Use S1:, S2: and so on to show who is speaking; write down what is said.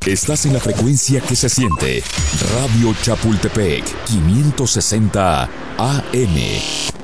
S1: Estás en la frecuencia que se siente. Radio Chapultepec, 560 AM.